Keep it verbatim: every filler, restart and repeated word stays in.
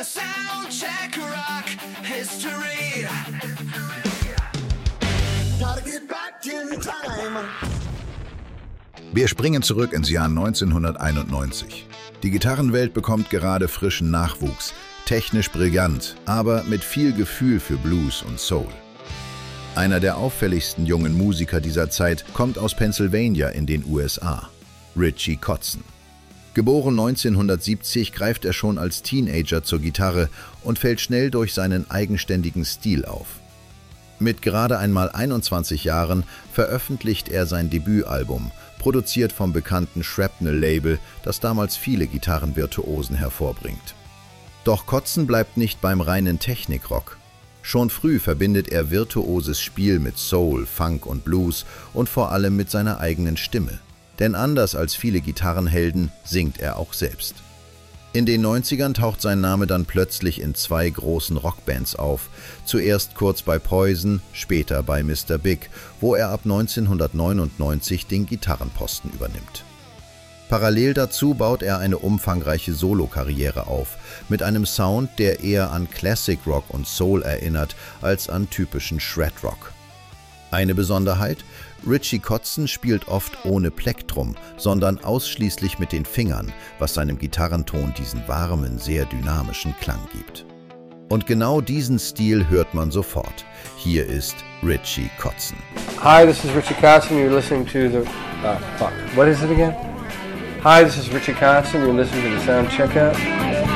Soundcheck Rock History. Wir springen zurück ins Jahr neunzehnhunderteinundneunzig. Die Gitarrenwelt bekommt gerade frischen Nachwuchs, technisch brillant, aber mit viel Gefühl für Blues und Soul. Einer der auffälligsten jungen Musiker dieser Zeit kommt aus Pennsylvania in den U S A, Richie Kotzen. Geboren neunzehnhundertsiebzig, greift er schon als Teenager zur Gitarre und fällt schnell durch seinen eigenständigen Stil auf. Mit gerade einmal einundzwanzig Jahren veröffentlicht er sein Debütalbum, produziert vom bekannten Shrapnel-Label, das damals viele Gitarrenvirtuosen hervorbringt. Doch Kotzen bleibt nicht beim reinen Technikrock. Schon früh verbindet er virtuoses Spiel mit Soul, Funk und Blues und vor allem mit seiner eigenen Stimme. Denn anders als viele Gitarrenhelden singt er auch selbst. In den neunzigern taucht sein Name dann plötzlich in zwei großen Rockbands auf. Zuerst kurz bei Poison, später bei Mister Big, wo er ab neunzehnhundertneunundneunzig den Gitarrenposten übernimmt. Parallel dazu baut er eine umfangreiche Solokarriere auf, mit einem Sound, der eher an Classic Rock und Soul erinnert, als an typischen Shred Rock. Eine Besonderheit: Richie Kotzen spielt oft ohne Plektrum, sondern ausschließlich mit den Fingern, was seinem Gitarrenton diesen warmen, sehr dynamischen Klang gibt. Und genau diesen Stil hört man sofort. Hier ist Richie Kotzen. Hi, this is Richie Kotzen. You're listening to the... Oh, fuck. What is it again? Hi, this is Richie Kotzen. You're listening to the Sound Checkout.